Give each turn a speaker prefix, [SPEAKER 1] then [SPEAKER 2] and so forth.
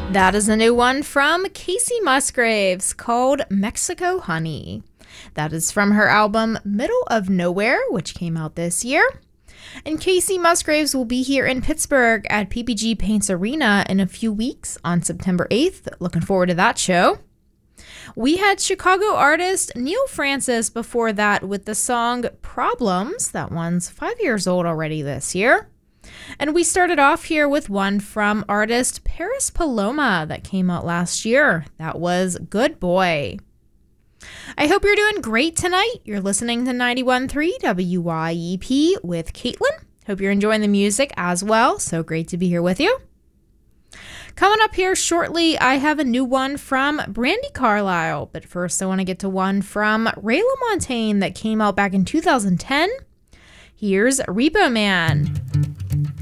[SPEAKER 1] That is a new one from Casey Musgraves called Mexico Honey. That is from her album Middle of Nowhere, which came out this year. And Casey Musgraves will be here in Pittsburgh at PPG Paints Arena in a few weeks on September 8th. Looking forward to that show. We had Chicago artist Neil Francis before that with the song Problems. That one's 5 years old already this year. And we started off here with one from artist Paris Paloma that came out last year. That was Good Boy. I hope you're doing great tonight. You're listening to 91.3 WYEP with Caitlin. Hope you're enjoying the music as well. So great to be here with you. Coming up here shortly, I have a new one from Brandi Carlile. But first, I want to get to one from Ray LaMontagne that came out back in 2010. Here's Repo Man.